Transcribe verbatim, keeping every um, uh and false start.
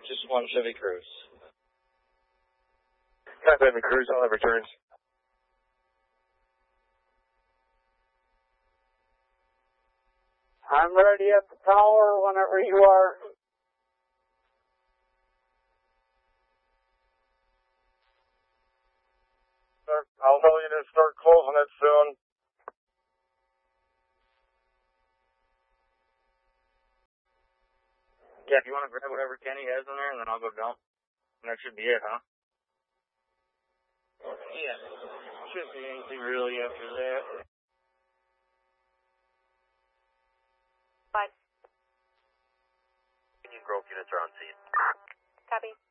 Just one Chevy Cruze. Type Chevy Cruze, I'll have returns. I'm ready at the tower whenever you are. I'll tell you to start closing it soon. Yeah, if you want to grab whatever Kenny has in there, and then I'll go dump. And that should be it, huh? Yeah. Shouldn't be anything really after that. Five. Union Grove units are on scene. Copy.